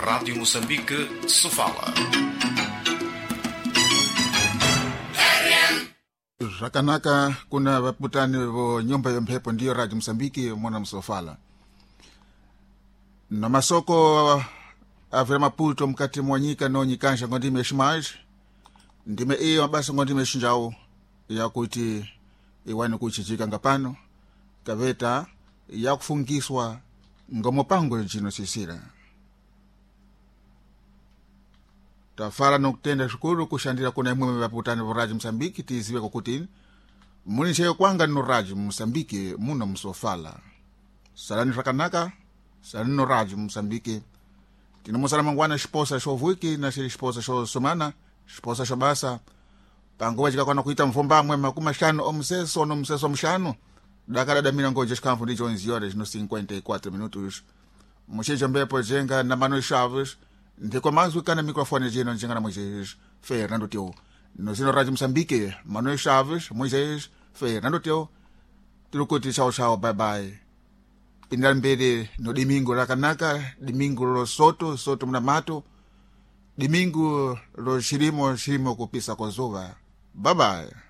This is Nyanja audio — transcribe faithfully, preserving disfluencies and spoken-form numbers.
Rádio Moçambique, Sofala. Rakanaka kuna waputani vo nyumba ya mpepo ndiyo Radio Msambiki mwana Msofala. Na masoko avira Maputo mkati mwanyika no nyikansha ngondime shimaj. Ndime iyo mabasa ngondime shinjao ya kuti iwani kuchichika ngapano. Kaveta ya kufungiswa ngomopango jino sisira. Tafara nukutenda shukuru kushandira kuna imwe waputani vo Radio Msambiki tiziwe kukutini. Muni cheyo kwanga no Radio Msambiki muna Msofala. Salani Rakanaka, salani no Radio Msambiki. Tino musala mangwana shiposa shovuiki na shiri shiposa sho somana, shiposa shobasa. Panguwa jika kwa kuita mfomba mwe makuma shano o mseso no mseso mshano. Dakara da mina ngoje shikamfu ndi jonzi yore no cinquenta e quatro minutos. Musheja mbepo jenga na Manuel Chaves. Ndiko mazwi kana mikrofone jeno njenga na Moisés Fernando Teu. No sino Radio Msambiki, Manuel Chaves, Moisés Fernando Teu. Turukuti chao chao, bye bye. Pinambere no domingo Rakanaka, domingo lo soto, soto mnamato. Domingo lo shirimo, shirimo kupisa kozova. Bye bye.